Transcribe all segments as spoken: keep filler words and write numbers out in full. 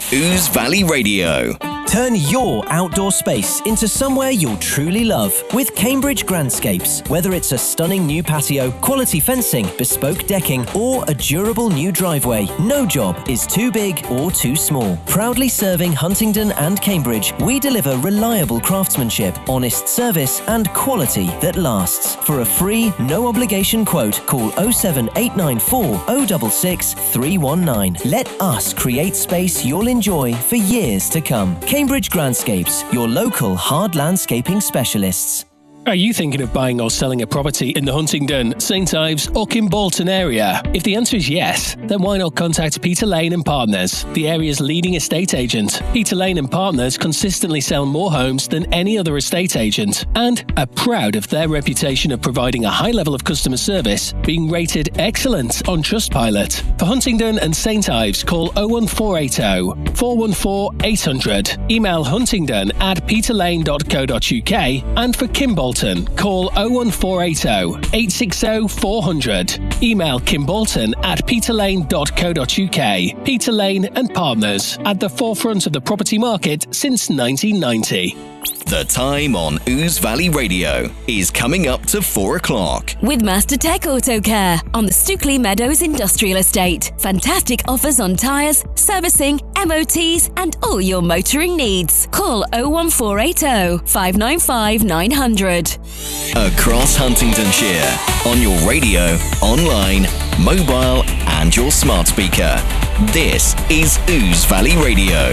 Ouse Valley Radio. Turn your outdoor space into somewhere you'll truly love with Cambridge Grandscapes. Whether it's a stunning new patio, quality fencing, bespoke decking, or a durable new driveway, no job is too big or too small. Proudly serving Huntingdon and Cambridge, we deliver reliable craftsmanship, honest service, and quality that lasts. For a free, no-obligation quote, call oh seven eight nine four oh six six three one nine. Let us create space you'll enjoy for years to come. Cambridge Grandscapes, your local hard landscaping specialists. Are you thinking of buying or selling a property in the Huntingdon, Saint Ives or Kimbolton area? If the answer is yes, then why not contact Peter Lane and Partners, the area's leading estate agent. Peter Lane and Partners consistently sell more homes than any other estate agent and are proud of their reputation of providing a high level of customer service, being rated excellent on Trustpilot. For Huntingdon and Saint Ives, call oh one four eight oh, four one four, eight hundred. Email huntingdon at peterlane dot co dot uk, and for Kimbolton, call oh one four eight oh, eight six oh, four hundred. Email kimbolton at peterlane dot co dot uk. Peter Lane and Partners, at the forefront of the property market since nineteen ninety. The time on Ouse Valley Radio is coming up to four o'clock. With Master Tech Auto Care on the Stookley Meadows Industrial Estate. Fantastic offers on tyres, servicing, M O Ts and all your motoring needs. Call oh one four eight oh, five nine five, nine hundred. Across Huntingdonshire, on your radio, online, mobile and your smart speaker. This is Ouse Valley Radio.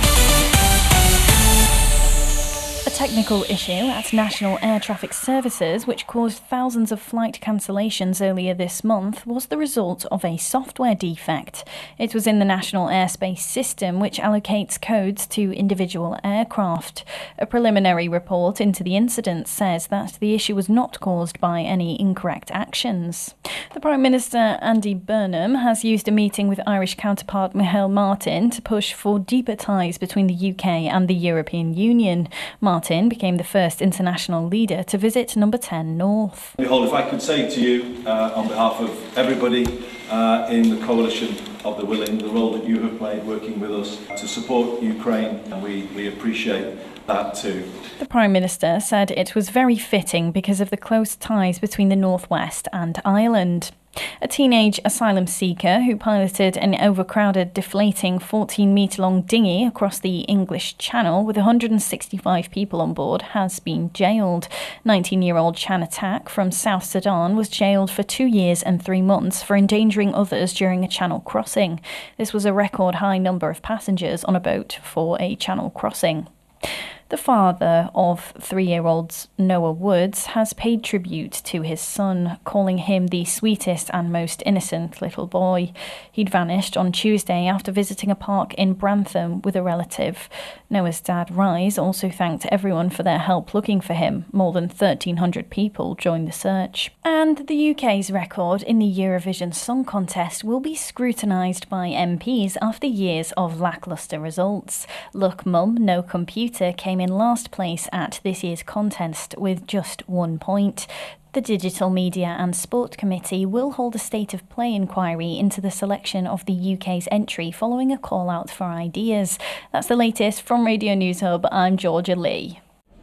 A technical issue at National Air Traffic Services, which caused thousands of flight cancellations earlier this month, was the result of a software defect. It was in the National Airspace System, which allocates codes to individual aircraft. A preliminary report into the incident says that the issue was not caused by any incorrect actions. The Prime Minister, Andy Burnham, has used a meeting with Irish counterpart Micheál Martin to push for deeper ties between the U K and the European Union. Martin became the first international leader to visit Number ten North. Micheál, if I could say to you, uh, on behalf of everybody uh, in the coalition of the willing, the role that you have played working with us to support Ukraine, and we, we appreciate that too. The Prime Minister said it was very fitting because of the close ties between the Northwest and Ireland. A teenage asylum seeker who piloted an overcrowded, deflating fourteen metre long dinghy across the English Channel with one hundred sixty-five people on board has been jailed. nineteen-year-old Chan Attack from South Sudan was jailed for two years and three months for endangering others during a channel crossing. This was a record high number of passengers on a boat for a channel crossing. The father of three-year-old Noah Woods has paid tribute to his son, calling him the sweetest and most innocent little boy. He'd vanished on Tuesday after visiting a park in Brantham with a relative. Noah's dad, Rise, also thanked everyone for their help looking for him. More than thirteen hundred people joined the search. And the U K's record in the Eurovision Song Contest will be scrutinised by M Ps after years of lacklustre results. Look Mum, No Computer came in last place at this year's contest with just one point. The Digital Media and Sport Committee will hold a state of play inquiry into the selection of the U K's entry following a call out for ideas. That's the latest from Radio News Hub. I'm Georgia Lee.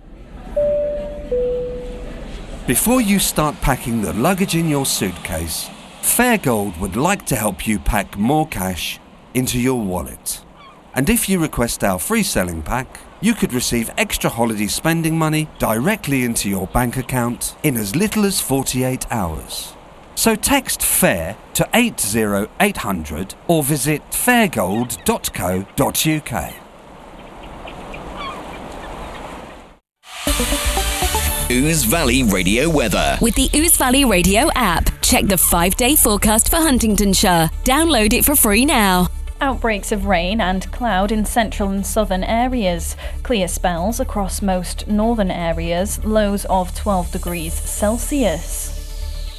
Before you start packing the luggage in your suitcase, Fairgold would like to help you pack more cash into your wallet. And if you request our free selling pack, you could receive extra holiday spending money directly into your bank account in as little as forty-eight hours. So text FAIR to eight zero eight hundred or visit fairgold dot co dot uk. Ouse Valley Radio weather. With the Ouse Valley Radio app, check the five-day forecast for Huntingdonshire. Download it for free now. Outbreaks of rain and cloud in central and southern areas. Clear spells across most northern areas. Lows of twelve degrees Celsius.